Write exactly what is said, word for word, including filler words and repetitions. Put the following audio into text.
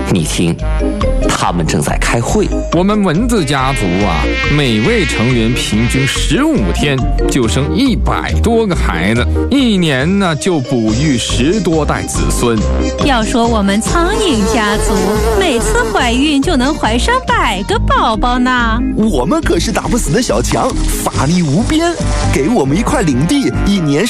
你听，他们正在开会。 我们蚊子家族啊，每位成员平均十五天就生一百多个孩子，一年呢就哺育十多代子孙。 要说我们苍蝇家族，每次怀孕就能怀上百个宝宝呢。 我们可是打不死的小强，法力无边，给我们一块领地，一年